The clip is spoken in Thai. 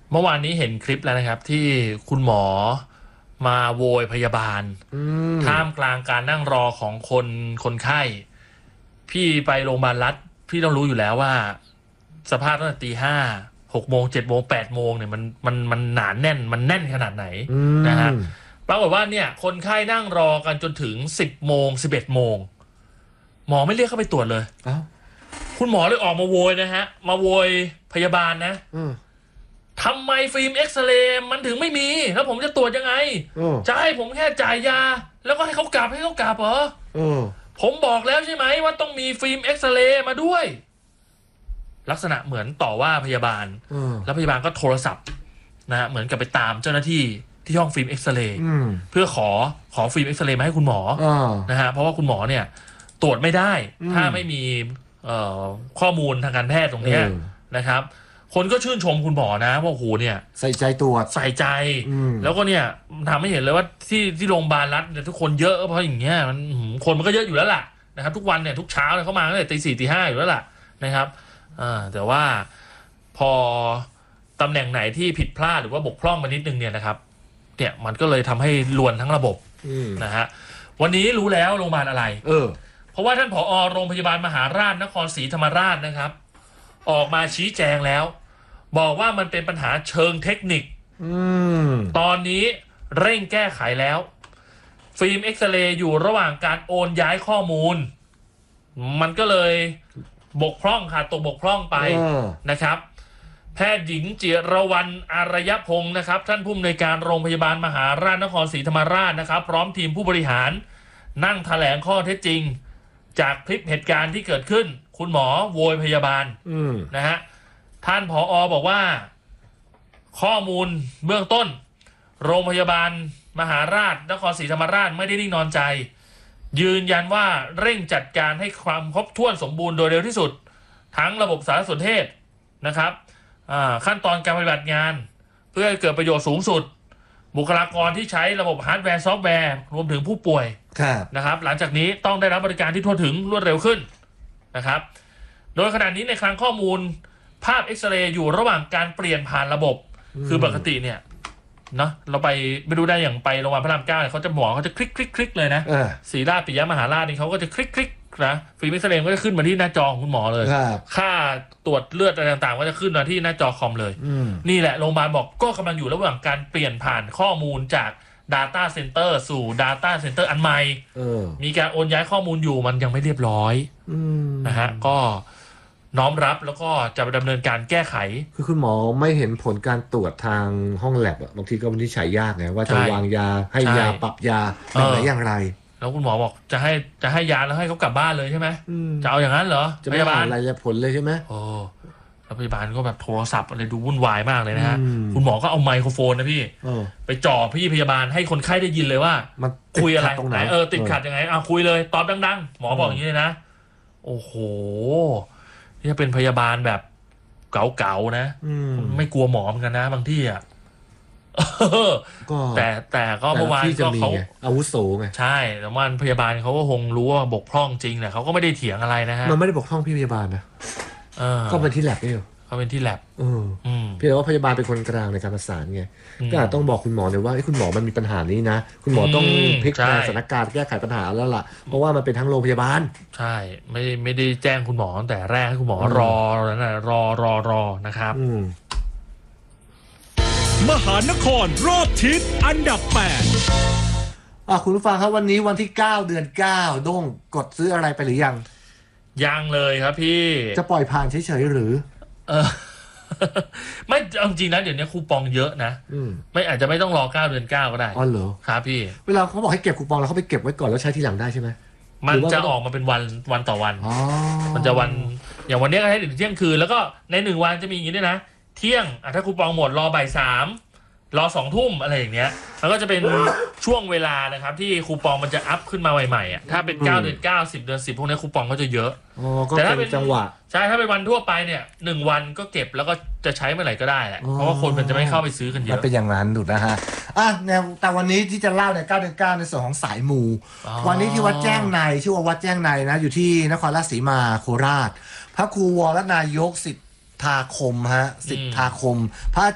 เมื่อวานนี้เห็นคลิปแล้วนะครับที่คุณหมอมาโวยพยาบาลท่ามกลางการนั่งรอของคนไข้พี่ไปโรงพยาบาลรัฐพี่ต้องรู้อยู่แล้วว่าสภาพตั้งแต่ตี 5 6 โมง 7 โมง 8 โมงเนี่ยมันหนาแน่นมันแน่นขนาดไหนนะฮะปรากฏว่าเนี่ยคนไข้นั่งรอกันจนถึง10 โมง 11 โมงหมอไม่เรียกเข้าไปตรวจเลยคุณหมอเลยออกมาโวยนะฮะมาโวยพยาบาลนะทำไมฟิล์มเอ็กซเรย์มันถึงไม่มีแล้วผมจะตรวจยังไงจะให้ผมแค่จ่ายยาแล้วก็ให้เขากลับเหรอผมบอกแล้วใช่ไหมว่าต้องมีฟิล์มเอ็กซเรย์มาด้วยลักษณะเหมือนต่อว่าพยาบาลแล้วพยาบาลก็โทรศัพท์นะฮะเหมือนกับไปตามเจ้าหน้าที่ที่ห้องฟิล์มเอ็กซเรย์เพื่อขอฟิล์มเอ็กซเรย์มาให้คุณหมอนะฮะเพราะว่าคุณหมอเนี่ยตรวจไม่ได้ถ้าไม่มีข้อมูลทางการแพทย์ตรงนี้นะครับคนก็ชื่นชมคุณหมอนะว่าโอ้โหเนี่ยใส่ใจตรวจใส่ใจแล้วก็เนี่ยทำให้เห็นเลยว่าที่โรงพยาบาลรัฐเนี่ยทุกคนเยอะเพราะอย่างเงี้ยคนมันก็เยอะอยู่แล้วล่ะนะครับทุกวันเนี่ยทุกเช้าเนี่ยเขามาตั้งแต่ตี 4 ตี 5อยู่แล้วล่ะนะครับแต่ว่าพอตำแหน่งไหนที่ผิดพลาดหรือว่าบกพร่องมานิดนึงเนี่ยนะครับเนี่ยมันก็เลยทำให้ลวนทั้งระบบนะฮะวันนี้รู้แล้วโรงพยาบาลอะไรเพราะว่าท่านผอ.โรงพยาบาลมหาราชนครศรีธรรมราชนะครับออกมาชี้แจงแล้วบอกว่ามันเป็นปัญหาเชิงเทคนิคตอนนี้เร่งแก้ไขแล้วฟิล์มเอ็กซเรย์อยู่ระหว่างการโอนย้ายข้อมูลมันก็เลยบกพร่องค่ะตกบกพร่องไปนะครับแพทย์หญิงจิรวรรณอารยพงศ์นะครับท่านผู้อำนวยการโรงพยาบาลมหาราชนครศรีธรรมราชนะครับพร้อมทีมผู้บริหารนั่งแถลงข้อเท็จจริงจากคลิปเหตุการณ์ที่เกิดขึ้นคุณหมอโวยพยาบาลนะฮะท่านผอ.บอกว่าข้อมูลเบื้องต้นโรงพยาบาลมหาราชนครศรีธรรมราชไม่ได้นิ่งนอนใจยืนยันว่าเร่งจัดการให้ความครบถ้วนสมบูรณ์โดยเร็วที่สุดทั้งระบบสารสนเทศนะครับขั้นตอนการปฏิบัติงานเพื่อให้เกิดประโยชน์สูงสุดบุคลากรที่ใช้ระบบฮาร์ดแวร์ซอฟต์แวร์รวมถึงผู้ป่วยนะครับหลังจากนี้ต้องได้รับบริการที่ทั่วถึงรวดเร็วขึ้นนะครับโดยขณะนี้ในคลังข้อมูลภาพเอ็กซเรย์อยู่ระหว่างการเปลี่ยนผ่านระบบคือปกติเนี่ยเนาะเราไปไม่รู้ได้อย่างไปโรงพยาบาลพระราม 9เนี่ยเขาจะหมอเขาจะคลิกเลยนะศรีราชปิยมหาราชนี่เขาก็จะคลิกนะฟิล์มเอ็กซเรย์ก็จะขึ้นมาที่หน้าจอของคุณหมอเลยค่าตรวจเลือดอะไรต่างๆก็จะขึ้นมาที่หน้าจอคอมเลยนี่แหละโรงพยาบาลบอกก็กำลังอยู่ระหว่างการเปลี่ยนผ่านข้อมูลจาก Data Center สู่ Data Center อันใหม่มีการโอนย้ายข้อมูลอยู่มันยังไม่เรียบร้อยนะฮะก็น้อมรับแล้วก็จะดำเนินการแก้ไขคือคุณหมอไม่เห็นผลการตรวจทางห้องแลบบางทีก็วินิจฉัยยากไงว่าจะวางยาให้ยาปรับยาแบบไหนอย่างไรแล้วคุณหมอบอกจะให้ยาแล้วให้เขากลับบ้านเลยใช่ไหมจะเอาอย่างนั้นเหรอจะพยาบาลอะไรผลเลยใช่ไหมโอ้แล้วพยาบาลก็แบบโทรศัพท์อะไรดูวุ่นวายมากเลยนะฮะคุณหมอก็เอาไมโครโฟนนะพี่ไปจ่อพี่พยาบาลให้คนไข้ได้ยินเลยว่ามันคุยอะไรตรงไหนติดขัดยังไงคุยเลยตอบดังๆหมอบอกอย่างนี้เลยนะโอ้โหนี่เป็นพยาบาลแบบเก๋าๆนะไม่กลัวหมอเหมือนกันนะบางที่อ่ะแต่ก็เมื่อวานก็เขาอาวุโสไงใช่แต่วันพยาบาลเขาก็คงรู้ว่าบกพร่องจริงแหละเขาก็ไม่ได้เถียงอะไรนะฮะมันไม่ได้บกพร่องพี่พยาบาลนะก็เป็นที่แลบนี่เขาเป็นที่แลบเพียงแต่ว่าพยาบาลเป็นคนกลางในการประสานไงก็อาจต้องบอกคุณหมอเลยว่าคุณหมอมันมีปัญหานี้นะคุณหมอต้องพลิกแปลงสถานการณ์แก้ไขปัญหาแล้วล่ะเพราะว่ามันเป็นทั้งโรงพยาบาลใช่ไม่ได้แจ้งคุณหมอตั้งแต่แรกให้คุณหมอรอนะครับมหานครรอบทิศอันดับ 8คุณผู้ฟังครับวันนี้วันที่9 เดือน 9ด้งกดซื้ออะไรไปหรือยังเลยครับพี่จะปล่อยผ่านเฉยๆหรือไม่จริงๆนะเดี๋ยวนี้คูปองเยอะนะไม่อาจจะไม่ต้องรอ9 เดือน 9ก็ได้อ๋อเหรอครับพี่เวลาเขาบอกให้เก็บคูปองแล้วเขาไปเก็บไว้ก่อนแล้วใช้ทีหลังได้ใช่ไหมมันจะออกมาเป็นวันต่อวันมันจะวันอย่างวันนี้ก็ให้ถึงเที่ยงคืนแล้วก็ใน1 วันจะมีอย่างนี้ด้วยนะเที่ยงถ้าคูปองหมดรอบ่าย 3รอ2 ทุ่มอะไรอย่างเงี้ยแล้วก็จะเป็นช่วงเวลานะครับที่คูปองมันจะอัพขึ้นมาใหม่ๆถ้าเป็น9 เดือน 9 10 เดือน 10พวกนี้คูปองก็จะเยอะแต่ถ้าเป็นจังหวะใช่ถ้าเป็นวันทั่วไปเนี่ย1 วันก็เก็บแล้วก็จะใช้เมื่อไหร่ก็ได้แหละเพราะว่าคนมันจะไม่เข้าไปซื้อกันเยอะมันเป็นอย่างนั้นดูนะฮะแต่วันนี้ที่จะเล่าใน9 เดือน 9ในส่วนของสายมูวันนี้ที่วัดแจ้งในชื่อว่าวัดแจ้งในนะอยู่ที่นครราชสีมาโคราชพระครูวรนายกสิทธาคมพระ